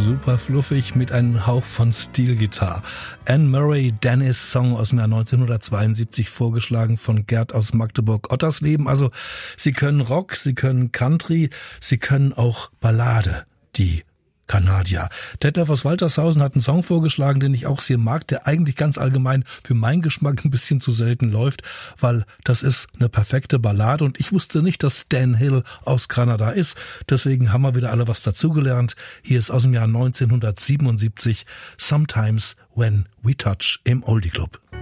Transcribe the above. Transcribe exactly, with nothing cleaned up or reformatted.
super fluffig mit einem Hauch von Steel-Gitarre. Anne Murray Dennis Song aus dem Jahr neunzehnhundertzweiundsiebzig, vorgeschlagen von Gerd aus Magdeburg-Ottersleben. Also sie können Rock, sie können Country, sie können auch Ballade, die Kanadier. Detlef aus Waltershausen hat einen Song vorgeschlagen, den ich auch sehr mag, der eigentlich ganz allgemein für meinen Geschmack ein bisschen zu selten läuft, weil das ist eine perfekte Ballade und ich wusste nicht, dass Stan Hill aus Kanada ist. Deswegen haben wir wieder alle was dazugelernt. Hier ist aus dem Jahr neunzehnhundertsiebenundsiebzig Sometimes When We Touch im Oldie Club.